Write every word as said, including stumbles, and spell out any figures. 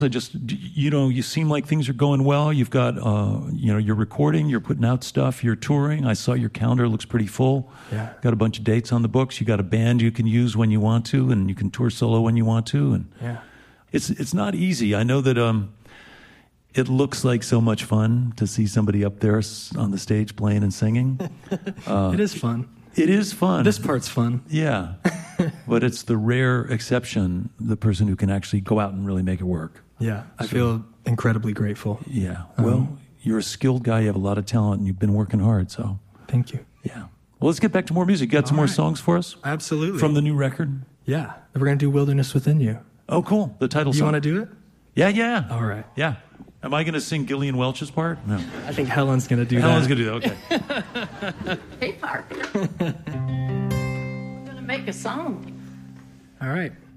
I just, you know, you seem like things are going well. You've got, uh, you know, you're recording, you're putting out stuff, you're touring. I saw your calendar looks pretty full. Yeah. Got a bunch of dates on the books. You got a band you can use when you want to, and you can tour solo when you want to. And yeah, it's it's not easy. I know that um, it looks like so much fun to see somebody up there on the stage playing and singing. Uh, it is fun. It is fun. This part's fun. Yeah. But it's the rare exception, the person who can actually go out and really make it work. Yeah, I So- feel incredibly grateful. Yeah. Well, Um, you're a skilled guy. You have a lot of talent, and you've been working hard. So, Thank you. yeah. Well, let's get back to more music. You got some All more right. songs for us Absolutely. from the new record? yeah, we're going to do Wilderness Within You. Oh, cool. The title You song. want to do it? Yeah, yeah. All right. Yeah. Am I going to sing Gillian Welch's part? No. I think Helen's going to do Helen's that. going to do that. Okay. Hey, Parker. I'm gonna make a song. All right.